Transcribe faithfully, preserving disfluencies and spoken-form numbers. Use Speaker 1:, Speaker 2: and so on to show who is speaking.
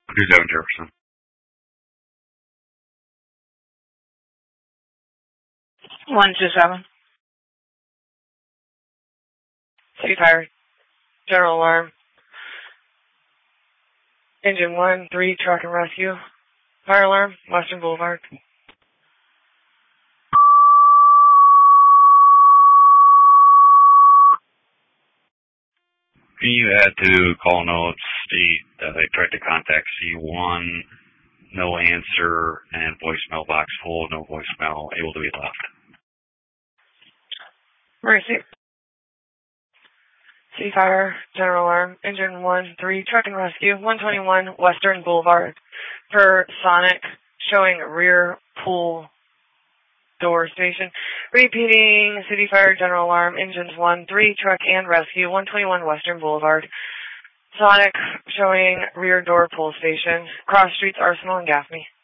Speaker 1: two seven Jefferson.
Speaker 2: one two seven. City Fire, general alarm. Engine one, three, truck and rescue. Fire alarm, Western Boulevard.
Speaker 1: You had to call notes state that they tried to contact C one, no answer, and voicemail box full, no voicemail, able to be left.
Speaker 2: Mercy. City Fire, general alarm, engine one, three, truck and rescue, one twenty-one Western Boulevard. Per Sonic, showing rear pool door station. Repeating, City Fire, general alarm, engines one, three, truck and rescue, one twenty-one Western Boulevard. Sonic, showing rear door pool station. Cross streets, Arsenal and Gaffney.